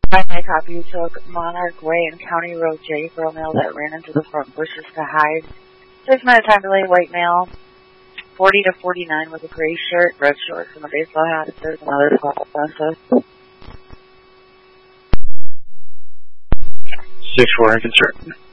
Hi, my copy. You took Monarch Way and County Road J for a male that ran into the front bushes to hide. 6-minute time delay, white male, 40 to 49 with a gray shirt, red shorts, and a baseball hat. There's another call process. 6-4 in concern.